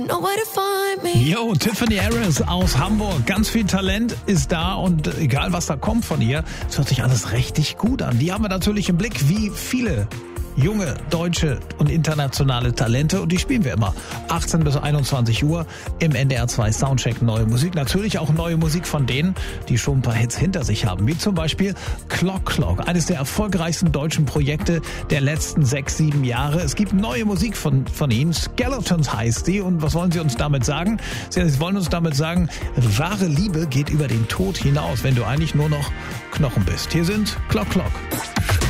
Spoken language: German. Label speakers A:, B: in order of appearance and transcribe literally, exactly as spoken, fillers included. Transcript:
A: Yo, Tiffany Harris aus Hamburg. Ganz viel Talent ist da und egal was da kommt von ihr, es hört sich alles richtig gut an. Die haben wir natürlich im Blick, wie viele junge, deutsche und internationale Talente, und die spielen wir immer achtzehn bis einundzwanzig Uhr im N D R zwei Soundcheck Neue Musik. Natürlich auch neue Musik von denen, die schon ein paar Hits hinter sich haben, wie zum Beispiel Clock Clock, eines der erfolgreichsten deutschen Projekte der letzten sechs, sieben Jahre. Es gibt neue Musik von, von ihnen, Skeletons heißt die, und was wollen sie uns damit sagen? Sie wollen uns damit sagen, wahre Liebe geht über den Tod hinaus, wenn du eigentlich nur noch Knochen bist. Hier sind Clock Clock.